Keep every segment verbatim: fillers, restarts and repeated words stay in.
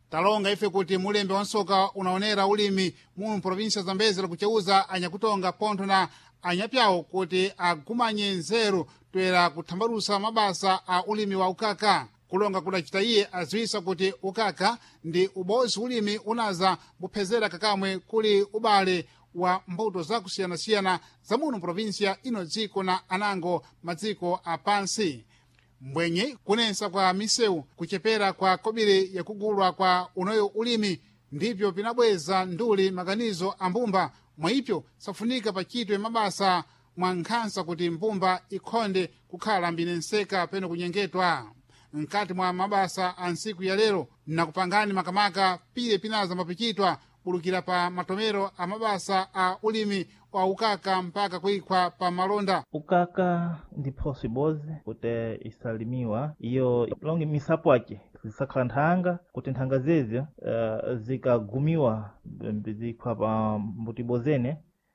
talonga ife kuti mulembe wa nsoka unaonera ulimi mu provinsia zambezi lakucheuza anyakutonga pontho na anyapyawo kuti agumanye nzeru toera kuthambalusa mabasa a ulimi wa ukaka. Kulonga kudacita iye aziwisa kuti ukaka ndi ubozi ulimi unaza buphezera kakamwe kuli ubale wa mbuto zakusiyana-siyana za muno provinsia ino dziko na anango madziko apansi. Mbwenye kunensa kwa misewu kuchepera kwa kobiri ya kugulwa kwa unoyo ulimi ndivyo pinabweza nduli maganizo a mbumba mwaipyo safunika pachitwe mabasa mwa nkhansa kuti mbumba ikhonde kukhala mbinenseka peno kunyengetwa. Nkati mwa mabasa a nsiku ya lero na kupangani makamaka pile pinaza mapichitwa kulukira pa matomero a mabasa a ulimi wa ukaka mpaka kuikwa pa malonda. Ukaka ndi possible kuti isalimiwa iyo longi misapo ake zisakhala nthanga kuti nthanga zezi uh, zikagumiwa zikwa pa mbutibozene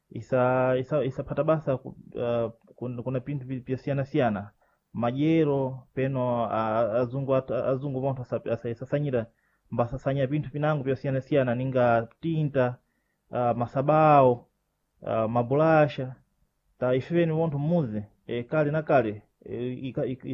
isa isa isapata basa uh, kuna pintu vyasiyana-siyana majero peno uh, azungu azungu vonto asasanyira mbasasanya pintu pinango vyasiyana-siyana ninga tinta uh, masabao uh, mabulasha ta ifeni vonto muze e, kale na kale e, ika, ika,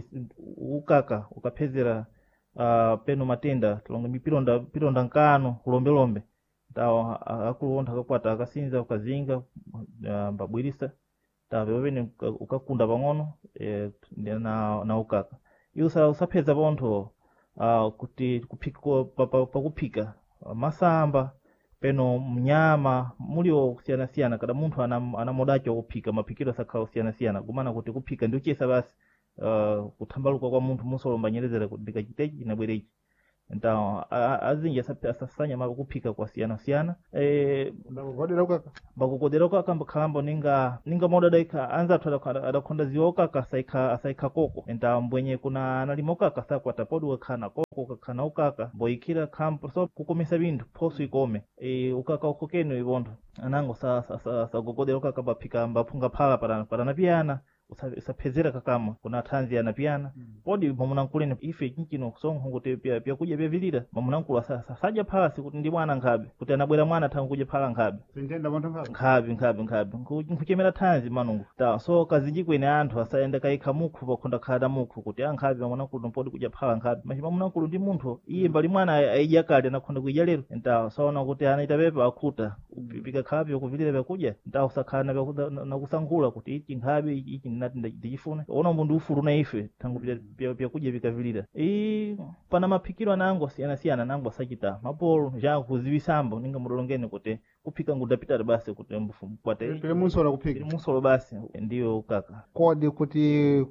ukaka ukaphezera uh, peno matenda tulonga mipilonda pilonda nkano kulombe-lombe tawo akulu wontha akakwata akasinza ukazinga uh, mbabwirisa tawe wene ukakunda pang'ono e, na, na ukaka iyo usapheza vontho uh, kuti kuphika pakuphika pa, pa masamba peno mnyama mulio kusiyana-siyana kada munthu ana, ana modacho kuphika mapikiro sakhala kusiyana-siyana kumana kuti kuphika ndi uchesa basi uh, kuthambaluka kwa munthu musolomba nyerezera kuti ndikachitechi nabwerechi então azinji asasanya makuphika kwa siyana-siyana eh bakukodera ukaka bakukodera ukaka mbakhalambo ninga ninga moda daika anza athu adakhonda ziyoka kasaika asaika koko então mbwenye kuna analima ukaka sakwata podu kana koko kana ukaka boikira kampo so kukomesa bintu poso ikome e ukaka ukokeno ibondo anango sa sa, sa, sa kukodera ukaka baphika mbaphunga phala para para napiana usaphezera kakama kuna thanzi anapiana mm. Podi mamunankuleni ife chinchino kusonga kuti pia pia kuja bevilira mamunankulu saja phasi kuti ndi mwana nkhabe kuti anabwera mwana thangu kuja phala nkhabe sintenda bontho nkhabe nkhabe nkhabe nkhabe nkuchemera thanzi manungu ta so kazinjikwene anthu asayenda kaikha mukhu pakhonda khada mukhu kuti ankhabe mamunankulu mpodi kuja phala nkhabe machi mamunankulu ndi munthu iye mbali mwana aija kale anakhonda kuija lero nta saona kuti anaita pepa akhuta pika khabe kuvilira byakuja nta usakhana na kusangula kuti ichi nkhabe ichi nati ndijifuna ona mundu ufuru na ife tangu pia pia kuja vikavilira e pana maphikiro anango siyana siyana nango sachita mapolo ja kuziwisambo ninga mudolongeni kuti kuphika ngudapita basi kuti mbufu kwate pele munsolo kuphika munsolo basi ndiyo ukaka kodi kuti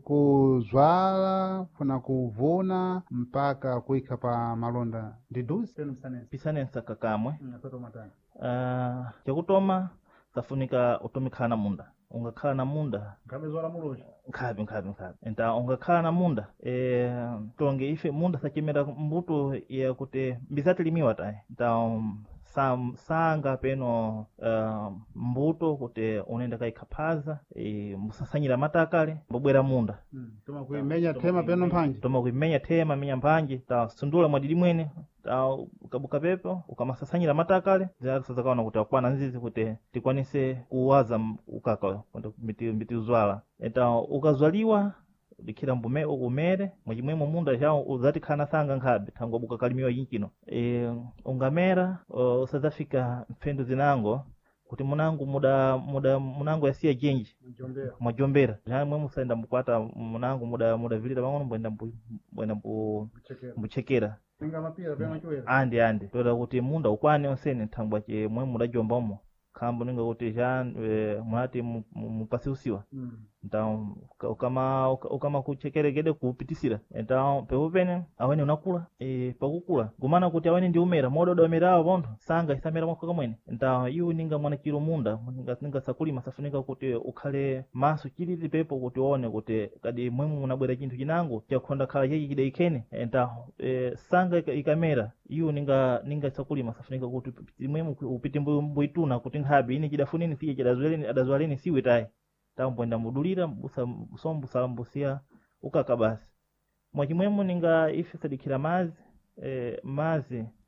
kuzwala funa kuvuna mpaka kuika pa malonda ndidusi peno msanensa pisanensa kakamwe nasoto matana ah chakutoma safunika utomikhala na munda ungakhala na munda ngabe zwala muloja nkhabe nkhabe nkhabe enta ungakhala na munda e tonge ife munda sachimera mbuto ya kuti mbisati limiwa tayi enta sam sanga peno uh, mbuto kuti unenda kaikhapaza e musasanyira matakale mbobwera munda mm. Toma kuimenya tema peno mphanje toma kuimenya tema minya mphanje ta sundula mwadidi mwene ta ukabuka pepo ukamasasanyira matakale zazakaona kuti akwana nzizi kuti tikwanise kuwaza ukaka kuti mbiti mbiti uzwala eta ukazwaliwa dikira mbume umere mwachimwemo munda chao uzati khana sanga nkhabe thango buka kalimiwa yinchino e ungamera usazafika mphendu zinango kuti munangu muda muda munangu yasiya jenji mjombera mwajombera jamwe musaenda mkwata munangu muda muda vilira bangono mbwenda mbwenda mbuchekera ninga mapira pena choera andi andi toda kuti munda ukwane onsene thangwa che mwe muda jombomo khambo ninga kuti jan e, mwati mupasi usiwa mm. Então ukama ukama kuchekeregede kupitisira então peupene awene unakula e pakukula gumana kuti awene ndi umera mododo umerawo bontho sanga isamera mwako mwene então iwo ninga mwana kilo munda ninga ninga sakuli masafunika kuti ukhale maso chilili pepo kuti uone kuti kadi mwemu munabwera chinthu chinango chakhonda khala chechi chidaikene então e, sanga ikamera iwo ninga ninga sakuli masafunika kuti mwemu upite mbuituna kuti nkhabe ini chidafunini siye chidazwaleni adazwaleni siwe tayi tambwenda mudulira busa sombu salambusia ukaka basi mwachimwemo ninga ife sadikira mazi e, mazi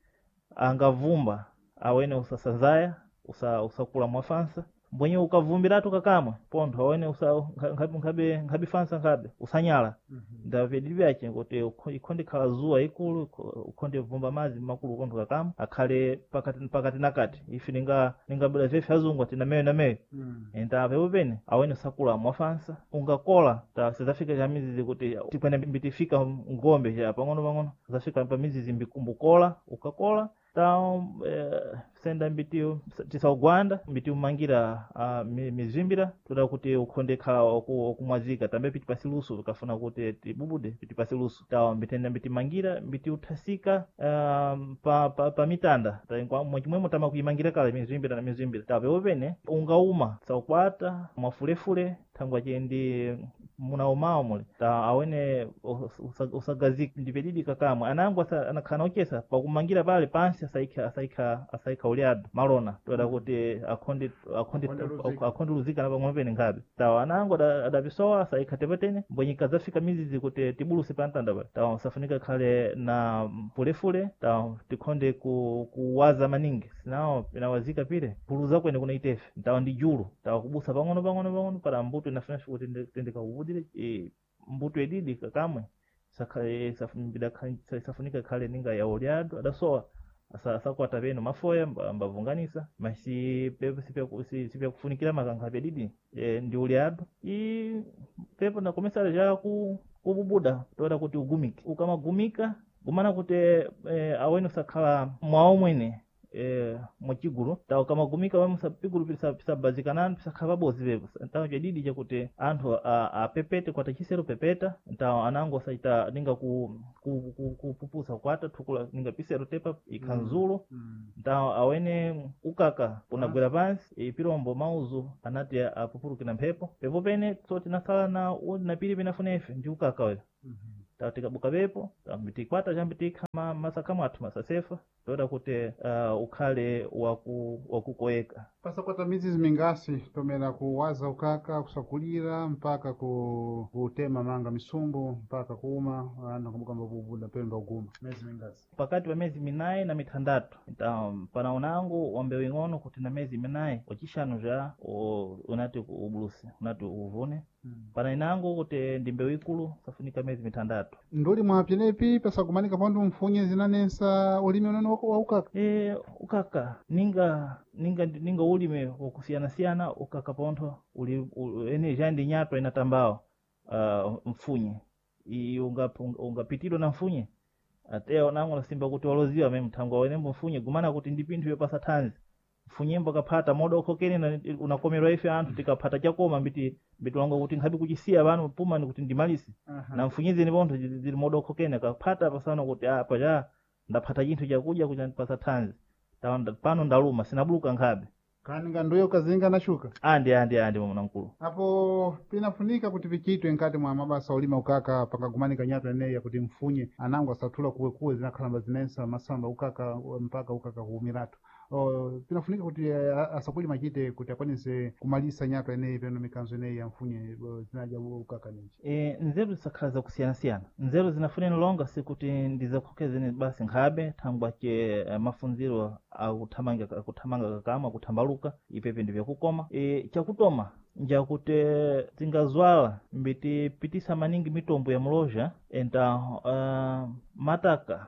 angavumba awene usasazaya usa usakula mwafansa mbwenye ukavumbiratu kakamwe pontho awene usa nkhabe nkhabe nkhabe fansa nkhabe usanyala ndavedi byache kuti ikhonde khala zuwa ikulu ukhonde vumba mazi makulu kontho kakamwe akhale pakati pakati nakati ife ninga ningabula vefe azungu tina meyo na meyo enda pepene awene usakula mwafansa ungakola ta sizafika cha mizizi kuti tikwene mbitifika ngombe cha pang'ono pang'ono zafika pa mizizi mbikumbukola ukakola ta eh, senda mbitiyo tisaugwanda mbitiyo mangira uh, mizimbira toda kuti ukhonde khala okumwazika tambe piti pasilusu ukafuna kuti tibubude piti pasilusu ta mbitenda mbiti mangira mbiti uthasika um, pa, pa, pa mitanda ta mwachimwemo tama kuimangira kala mizimbira na mizimbira ta peopene ungauma saukwata mwafulefule thangwa chendi muna umao mule ta awene usagazika ndipedidi kakamwe anangu anakhana okesa pakumangira pale pansi asaika asaika asaika uliado malona toda kuti akhonde akhonde akhonde luzika na pamwe pene ngabe ta anangu adapisowa asaika tepetene mbonyika zafika mizizi kuti tibuluse pantanda pale ta usafunika khale na pulefule ta tikhonde ku kuwaza maningi sinao inawazika pile puluza kwene kuna itefe ta ndi julu ta kubusa pang'ono pang'ono pang'ono para mbuto inafanya kuti tendeka kubudire e mbuto edidi kakamwe sakale safunika khale safunika khale ninga ya oliado adasowa asa asakwata peno mafoya mbavunganisa masi pepe sipe sipe kufunikira makanka pedidi e ndi oliado i pepe na komesa ja ku kububuda toda kuti ugumike ukamagumika gumana kuti e, awene sakhala mwawo mwene eh mwachiguru ta kama gumika wa musapiguru pisa pisa bazikanani pisa khababozi bebo ntawo jadidi je kuti anthu apepete kwata chisero pepeta ntawo anango saita ninga ku kupupusa kwata thukula ninga pisero tepa ikhanzulu ntawo awene ukaka unagwera pansi ipirombo mauzu anati apupurukina mphepo pepo pene soti nasala na na pili penafunefe ndi ukaka wewe tatika buka bepo tambitikwata jambitika ma masakama atu masasefa toda kuti uh, ukhale waku wakukoeka pasa kwata mizizi mingasi tomera kuwaza ukaka kusakulira mpaka ku kutema manga misumbu mpaka kuuma ana kumbuka mbabubuda pemba uguma mezi mingasi pakati wa mezi minayi na mitandatu um, panaonangu wambe wing'ono kuti na mezi minayi wachishanu ja unati ubulusi unati uvune hmm. Pana inangu kuti ndimbe wikulu safunika mezi mitandatu ndoli mwapyenepi pasa kumanika pandu mfunye zinanesa ulimi unono wa ukaka e ukaka ninga ninga ninga ulime wakusiyana siyana ukaka pontho uli ene jandi nyato inatambao uh, mfunye i unga ungapitidwa na mfunye ateo nangu nasimba kuti waloziwa meme mtangwa wene mfunye gumana kuti ndipindu yopasa tanzi mfunyembo kapata modo okokene na unakomerwa ife anthu tikapata chakoma mbiti bitwango kuti nkhabi kuchisiya banu puma ni kuti ndimalisi uh-huh. Na mfunyize ni bontho zili modo okokene kapata pasana kuti apa ja ndapata chinthu chakuja kuja pasa tanzi tawanda pano ndaluma sinabuluka nkhabe kani ngandoyo kazinga nashuka andi andi andi mwana mkulu hapo pinafunika kuti vichitwe nkati mwa mabasa ulima ukaka pakagumanika nyato eneya kuti mfunye anangu asatula kuwekuwe zinakhalamba zinensa masamba ukaka mpaka ukaka kuumiratu o pinafunika kuti asakuli machite kuti akwanise kumalisa nyato eneyi peno mikanzo eneyi ya mfunye zinaja ukaka ninji e nzeru sakhala za kusiyana siyana nzeru zinafuneni longa sikuti ndizakhokeze basi nkhabe thangwa che uh, mafunziro akuthamanga akuthamanga kakama kutambaluka ipepe ndivyo kukoma e chakutoma njakuti tingazwala mbiti pitisa maningi mitombo ya mloja enta uh, mataka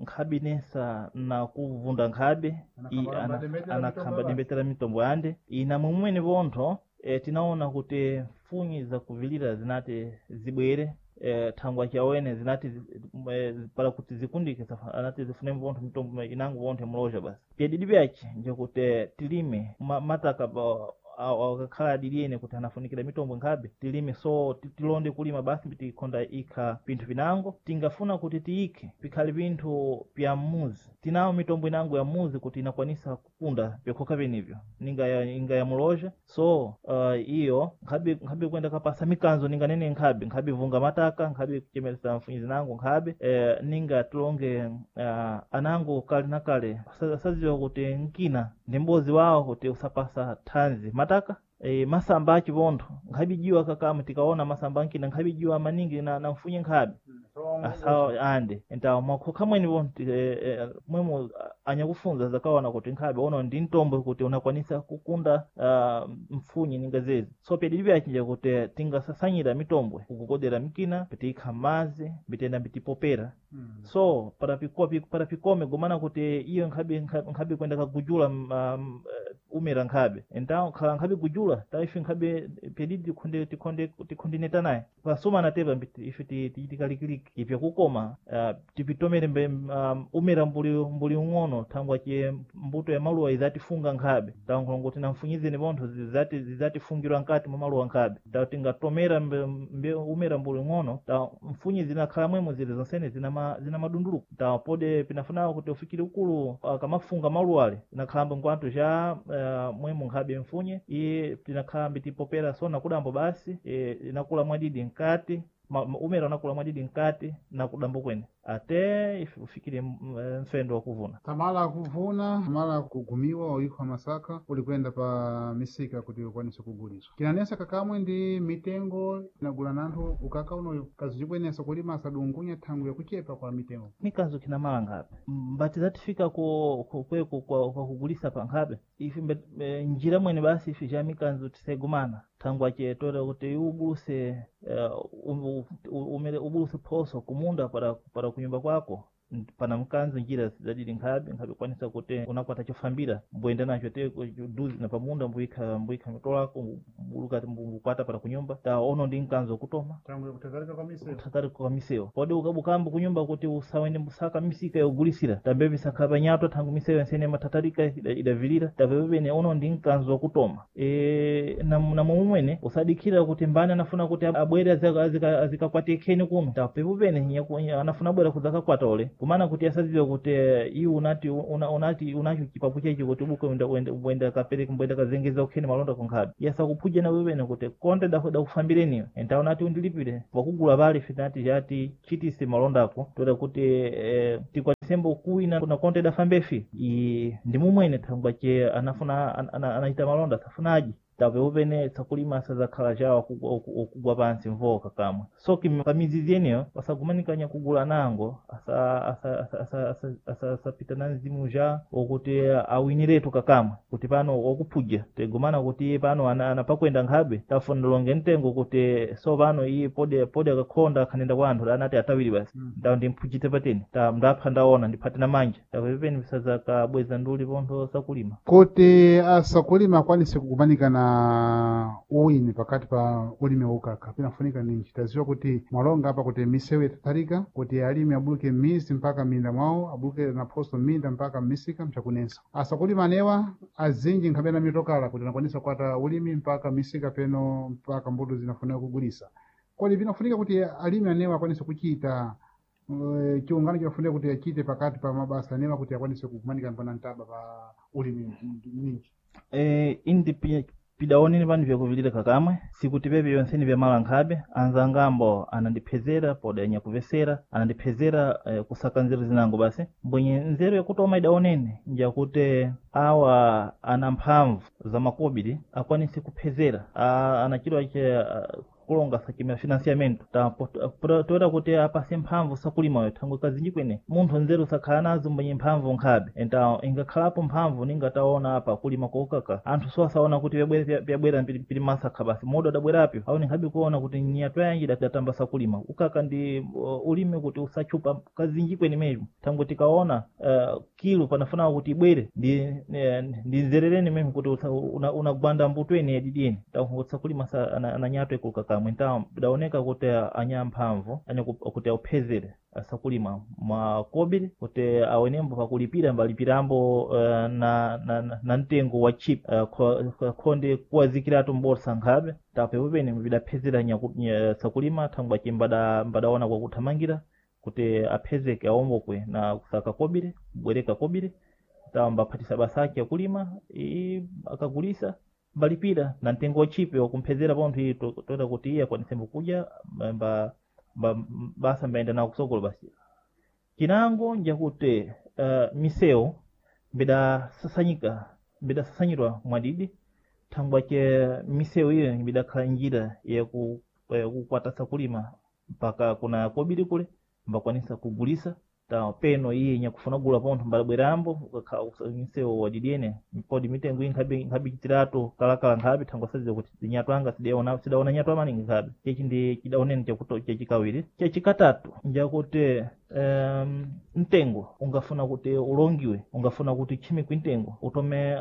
nkhabinesa na kuvunda nkhabe anakhamba dembetera mitombo ande ina mumwene bontho e, tinaona kuti funyi za kuvilira zinati zibwere e, thangwa chawene zinati e, para kuti zikundike anati zifune bontho mitombo inangu bontho mloja basi pedidi byachi njakuti tilime ma, mataka ba akakhala diliene kuti anafunikira mitombo nkhabe tilime so tilonde kulima basi bitikonda ikha pinthu pinango tingafuna kuti tiike pikhali pinthu pya muzi tinawo mitombo inango ya muzi kuti inakwanisa kukunda pyakhoka penivyo ninga ya inga ya muloja so uh, iyo nkhabe nkhabe kwenda kapasa mikanzo ninga nene nkhabe nkhabe vunga mataka nkhabe kuchemelesa mfunyizi nango nkhabe eh, ninga tulonge uh, anango kali nakale saziwa kuti nkina ndimbozi wao kuti usapasa tanzi mataka e, masamba achivondo nkhabijiwa kakama tikaona masamba nkina nkhabijiwa maningi na, na mfunye nkhabe asawa ande enta mwakhoka mweni mwemo anyakufunza zakawana kuti nkhabe ono ndi ntombo kuti unakwanisa kukunda uh, mfunyi ninga zezi so pedilibe achinja kuti tingasasanyira mitombwe kukukodera mikina pitikha mazi bitenda bitipopera mm. so para pikopi para pikome gomana kuti iyo nkhabe nkhabe kwenda kagujula um, umera nkhabe enta khala nkhabe gujula taifi nkhabe pedidi kunde tikonde tikondineta naye pasoma nateba ife titikalikiliki ipya kukoma uh, tipitomere um, umera mbuli mbuli ngono thangwa che mbuto ya maluwa izatifunga nkhabe tango kuti namfunyizeni bontho zizati zizatifungira nkati mu maluwa nkhabe tatingatomera mbe umera mbuli ngono ta mfunyizi nakhala mwemo zile zonsene zina ma, zina madunduluko ta pode pinafuna kuti ufikire ukulu uh, kamafunga maluwale nakhala ngwanto ja uh, mwemo nkhabe mfunye iye tinakhala mbitipopera sona kudambo basi e, inakula mwadidi nkati Ma, umera unakula mwadidi nkati na kudambo kwene ate ufikire mfendo wa kuvuna tamala kuvuna tamala kugumiwa oikwa masaka ulikwenda pa misika kuti ukwanise kuguliswa kinanesa kakamwe ndi mitengo inagula nanthu ukaka uno kazi chikwenesa kulima asadungunya thangu ya kuchepa kwa mitengo mikazo kina mala ngabe mbati zatifika ku kweko kwa, kwa kugulisa pa ngabe ifi mbe, e, njira mwene basi ifi ja mikanzo tisegumana thangu ache tora kuti ubuluse uh, um, umere ubuluse poso kumunda para para kunyumba kwako pana mkanzo njira zadili nkhabe nkhabe kwanisa kuti unakwata chofambira mbwenda nacho te duzi na pamunda mbuika mbuika mitolako mbuluka mbukwata para kunyumba ta ono ndi mkanzo kutoma tangu kutakalika kwa miseo takalika kwa miseo pode ukabukambu kunyumba kuti usawende musaka misika yogulisira tambe bisaka banyato tangu miseo nsene matatarika idavilira tabebene ono ndi mkanzo kutoma e na na mumwene usadikira kuti mbana anafuna kuti abwere azika azikakwatekeni kuno tapebene anafuna bwera kuzaka kwatole kumana kuti asaziwe kuti iyi unati una, unati unacho chipapu chechi kuti ubuke uenda uenda kapereka mbwenda kazengeza ukheni malonda kunkhabe yasa kupuje na wewe kuti konde da da kufambireni enta unati undilipire wakugula bali finati jati chitise malonda ako toda kuti eh, tikwasembo kuina kuna konde da fambefi i ndimumwene thangwa che anafuna an, an, anaita malonda safunaji tabe ubene sakulima saza khala jawa kugwa pansi mvoka kamwe so pamizizi yeneyo wasagumanikanya kugula nango asa asa asa asa asa, asa, asa pitana nzimu ja okuti awiniretu kakamwe kuti pano okupuja tegumana kuti pano anapakwenda nkhabe tafuna longe ntengo kuti so pano iyi pode pode akakhonda kanenda kwa anthu anati atawiri basi mm. ndawo ndimpujite pateni ta ndapha ndaona ndipate na manja tapepeni bisaza kabweza nduli pontho sakulima kuti asakulima kwanise kugumanikana uwini pakati pa ulimi wa ukaka pinafunika ni nchitaziwa kuti mwalonga hapa kuti misewe tatarika kuti alimi abuluke mizi mpaka minda mwao abuluke na posto minda mpaka misika mchakunesa asakulima anewa azinji nkhabena mitokala kuti nakwanisa kwata ulimi mpaka misika peno mpaka mbudu zinafunika kugulisa kodi pinafunika kuti alimi anewa akwanisa kuchita uh, chiungano chinafunika kuti achite pakati pa mabasa anewa kuti akwanise kukumanika mpana ntaba pa ulimi ninji eh indi pia pidaoneni vanhu vyakuvilira kakamwe sikuti pepe yonseni vya mala nkhabe anzangambo anandiphezera pode anyakuvesera anandiphezera eh, kusaka nzeru zinango basi mbwenye nzeru yakutoma idaoneni njakuti awa ana mphamvu za makobiri akwanise kuphezera anachidwa che uh, kulonga sakima financiamento ta toda kuti apase mphamvu sakulima yo thangwe kazinji kwene munthu nzeru sakhala nazo mbwenye mphamvu nkhabe enta ingakhalapo mphamvu ningataona apa kulima kokaka anthu so asaona kuti vyabwera vyabwera pili masakha basi modo adabwerapo aone nkhabe kuona kuti nyato yanji datamba sakulima ukaka ndi uh, ulime kuti usachupa kazinji kwene meju thangwe tikaona uh, kilo panafuna kuti ibwere ndi ndi nzerereni mimi kuti unagwanda una mbutweni yadidini ta sakulima sa ananyato ekukaka mwenta daoneka kuti anyamphamvu anya kuti auphezere asakulima makobiri kuti awenembo pakulipira mbalipirambo uh, na, na na ntengo wa chip uh, khonde kuwazikiratu mbolsa nkhabe tapepene vidaphezera nya sakulima thangwa chimbada mbadaona kwa kuthamangira kuti aphezeke aombokwe na kusaka kobiri bwereka kobiri tamba phatisa basaki yakulima i akagulisa balipira na ntengo chipe wakumphezera pontho to, toda kuti iya kwanisembo kuja mba, mba basa mbaenda na kusogolo basi kinango njakuti uh, miseo mbida sasanyika mbida sasanyirwa mwadidi thangwa che miseo iyo mbida khala njira ya ku kukwata sakulima mpaka kuna kobiri kule mbakwanisa kugulisa ta peno iye nyakufuna kugula pontho mbalabwerambo ukakhausemisewo wadidiyene mpodi mitengo inkhabe nkhabe chitirato kalakala nkhabe thangwa saziza kuti zinyatu anga sidaona sidaona nyatu amaningi nkhabe chechi ndi chidaoneni chakuto chechikawiri chechikatatu njakuti um, mtengo ungafuna kuti ulongiwe ungafuna kuti chimi kwintengo utome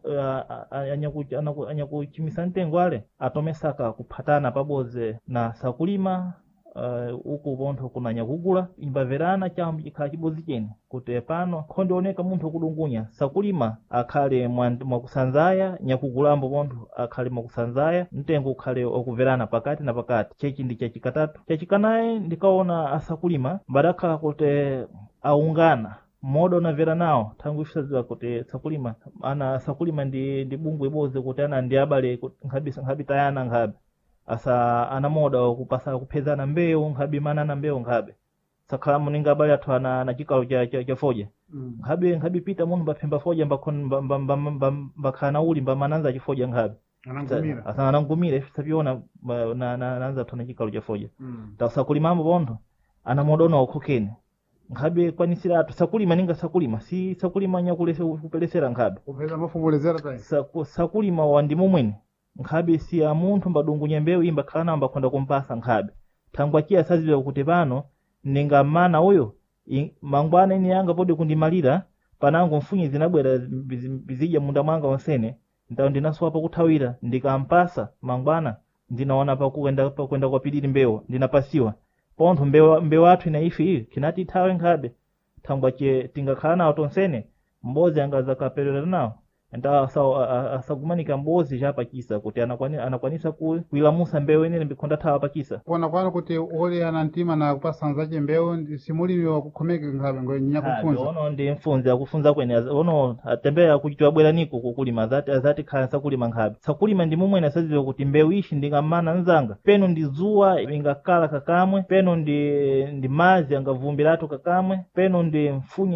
anyakuchimisa mtengo ale atome saka kuphatana paboze na sakulima uh, uku pontho kunanya kugula imbaverana chambo chikhala chibozi chene kuti pano khondioneka munthu kudungunya sakulima akhale mwakusanzaya nyakugulambo pontho akhale mwakusanzaya mtengo ukhale okuverana pakati na pakati chechi ndi chachikatatu chachikanaye ndikaona asakulima mbadakhala kuti aungana modo unavera nawo tangu ifisaziwa kuti sakulima ana sakulima ndi ndi bungwe boze kuti ana ndi abale nkhabi nkhabi tayana nkhabi asa ana moda kupasa kupezana mbewu nkhabi mana na mbewu nkhabe sakhala muninga abale athu ana na chikalo cha cha, cha foja mm. nkhabi nkhabi pita munthu mbapemba foja mbakon mbakhala uli mbamananza chifoja nkhabi anangumira asa anangumira ifisaviona na na nanza tona chikalo cha foja mm. ta sakulimambo pontho ana moda una okhokeni nkhabe kwanisira atu sakulima ninga sakulima si sakulima nyakulese kupelesera nkhabe kupeza mafumbulezera tayi Saku, sakulima wandimo mwene nkhabe si a munthu mbadungunya mbewu imba khala mbakhonda kumpasa nkhabe thangwa chiya saziwa kuti pano ninga mana uyo mangwana ine yanga podi kundimalira panango mfunyi zinabwera bizija munda mwanga onsene ndawo ndinaswapa kuthawira ndikampasa mangwana ndinaona pakuenda pakwenda kwapiliri mbewu ndinapasiwa pontho mbewu mbewu athu inaifi kinati ithawe nkhabe thangwa che tingakhala nawo tonsene mbozi angaza kapelera nawo nda asagumanika mbozi chapakisa kuti anakwanisa anakwanisa kuilamusa mbewu inene mbikhonda thawa pakisa kuona kwano kuti oli ana mtima na kupasanza che mbewu simulimi wakukhomeka nkhabe ngonya kufunza ono ndi mfunzi akufunza kwene ono atembea kuchitwa bwera niko kukulima zati azati khala sakulima nkhabe sakulima ndi mumwe nasaziwa kuti mbewu ishi ndingamana nzanga peno ndi zuwa ingakala kakamwe peno ndi ndi mazi angavumbiratu kakamwe peno ndi mfunyi